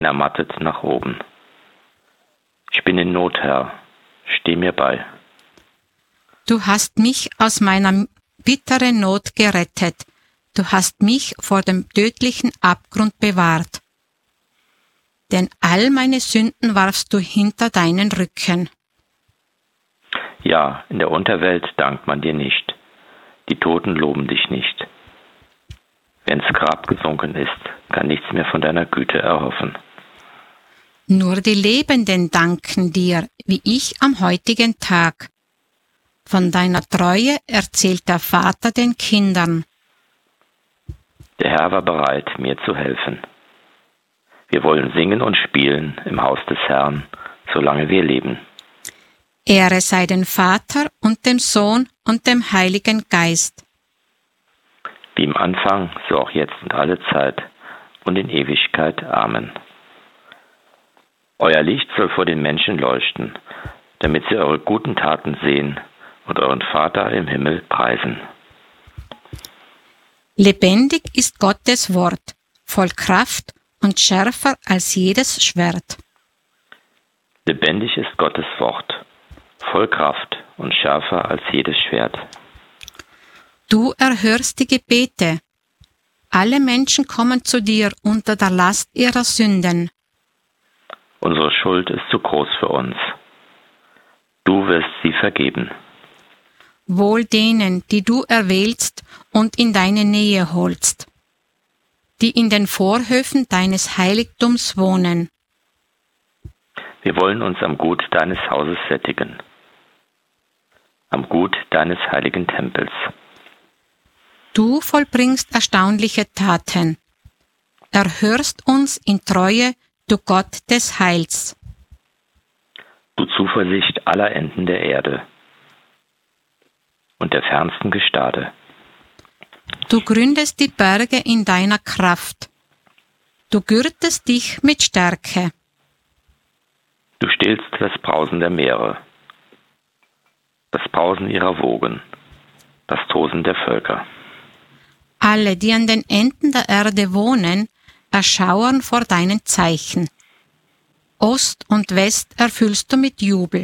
ermattet nach oben. Ich bin in Not, Herr, steh mir bei. Du hast mich aus meiner bitteren Not gerettet. Du hast mich vor dem tödlichen Abgrund bewahrt. Denn all meine Sünden warfst du hinter deinen Rücken. Ja, in der Unterwelt dankt man dir nicht. Die Toten loben dich nicht. Wer ins Grab gesunken ist, kann nichts mehr von deiner Güte erhoffen. Nur die Lebenden danken dir, wie ich am heutigen Tag. Von deiner Treue erzählt der Vater den Kindern. Der Herr war bereit, mir zu helfen. Wir wollen singen und spielen im Haus des Herrn, solange wir leben. Ehre sei dem Vater und dem Sohn und dem Heiligen Geist. Wie im Anfang, so auch jetzt und alle Zeit und in Ewigkeit. Amen. Euer Licht soll vor den Menschen leuchten, damit sie eure guten Taten sehen und euren Vater im Himmel preisen. Lebendig ist Gottes Wort, voll Kraft und schärfer als jedes Schwert. Lebendig ist Gottes Wort, voll Kraft und schärfer als jedes Schwert. Du erhörst die Gebete. Alle Menschen kommen zu dir unter der Last ihrer Sünden. Unsere Schuld ist zu groß für uns. Du wirst sie vergeben. Wohl denen, die du erwählst und in deine Nähe holst, die in den Vorhöfen deines Heiligtums wohnen. Wir wollen uns am Gut deines Hauses sättigen, am Gut deines heiligen Tempels. Du vollbringst erstaunliche Taten. Erhörst uns in Treue, du Gott des Heils. Du Zuversicht aller Enden der Erde und der fernsten Gestade. Du gründest die Berge in deiner Kraft. Du gürtest dich mit Stärke. Du stillst das Brausen der Meere, das Brausen ihrer Wogen, das Tosen der Völker. Alle, die an den Enden der Erde wohnen, erschauern vor deinen Zeichen. Ost und West erfüllst du mit Jubel.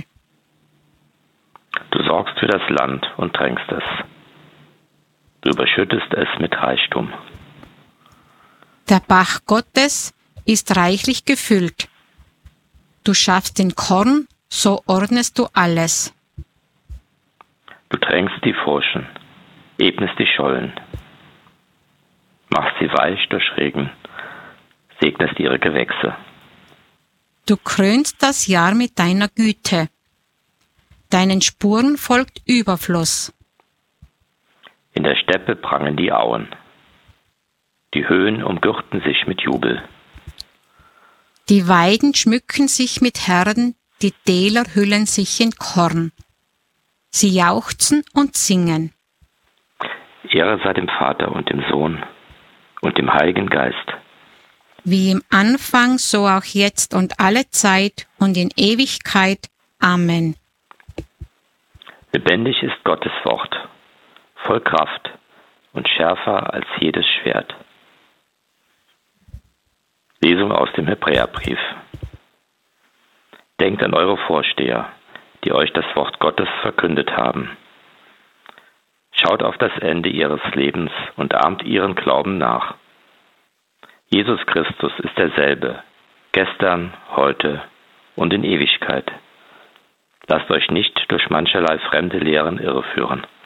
Du sorgst für das Land und tränkst es. Du überschüttest es mit Reichtum. Der Bach Gottes ist reichlich gefüllt. Du schaffst den Korn, so ordnest du alles. Du tränkst die Furchen, ebnest die Schollen, machst sie weich durch Regen, segnest ihre Gewächse. Du krönst das Jahr mit deiner Güte. Deinen Spuren folgt Überfluss. In der Steppe prangen die Auen. Die Höhen umgürten sich mit Jubel. Die Weiden schmücken sich mit Herden, die Täler hüllen sich in Korn. Sie jauchzen und singen. Ehre sei dem Vater und dem Sohn und dem Heiligen Geist. Wie im Anfang, so auch jetzt und alle Zeit und in Ewigkeit. Amen. Lebendig ist Gottes Wort, voll Kraft und schärfer als jedes Schwert. Lesung aus dem Hebräerbrief. Denkt an eure Vorsteher, die euch das Wort Gottes verkündet haben. Schaut auf das Ende ihres Lebens und ahmt ihren Glauben nach. Jesus Christus ist derselbe, gestern, heute und in Ewigkeit. Lasst euch nicht durch mancherlei fremde Lehren irreführen.